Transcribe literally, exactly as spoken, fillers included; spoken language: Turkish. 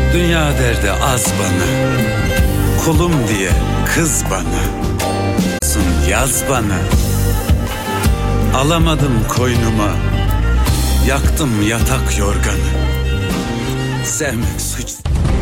Dünya derdi az bana, kulum diye kız bana, sun yaz bana. Alamadım koynuma, yaktım yatak yorganı. Sevmek suç.